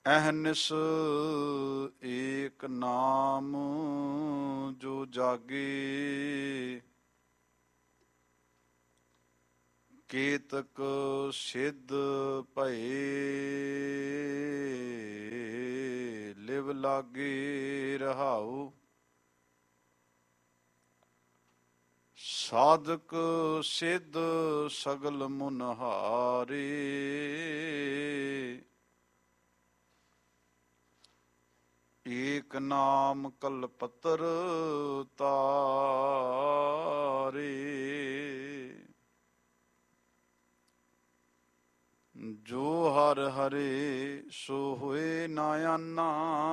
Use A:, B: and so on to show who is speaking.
A: ਅਹਨਿਸ ਏਕ ਨਾਮ ਜੋ ਜਾਗੇ, ਕੇਤਕ ਸਿੱਧ ਭਏ ਲਿਵ ਲਾਗੇ ਰਹਾਉ। ਸਾਧਕ ਸਿੱਧ ਸਗਲ ਮੁਨਹਾਰੇ, ਏਕ ਨਾਮ ਕਲਪਤਰ ਤਾਰੇ। ਜੋ ਹਰਿ ਹਰੇ ਸੋ ਹੋਏ ਨਾਯਾਨਾ,